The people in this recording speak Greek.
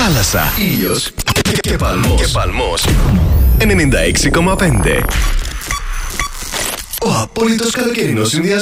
θάλασσα, ήλιος και παλμός. 96,5. Ο απόλυτος καλοκαιρινός συνδυασμός.